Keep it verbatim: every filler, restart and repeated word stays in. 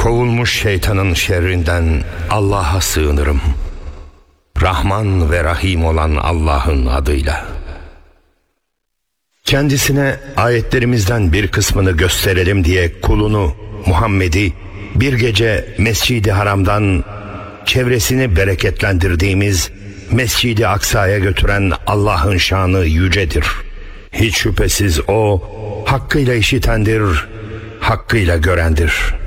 Kovulmuş şeytanın şerrinden Allah'a sığınırım. Rahman ve Rahim olan Allah'ın adıyla. Kendisine ayetlerimizden bir kısmını gösterelim diye kulunu Muhammed'i bir gece Mescid-i Haram'dan çevresini bereketlendirdiğimiz Mescid-i Aksa'ya götüren Allah'ın şanı yücedir. Hiç şüphesiz O hakkıyla işitendir, hakkıyla görendir.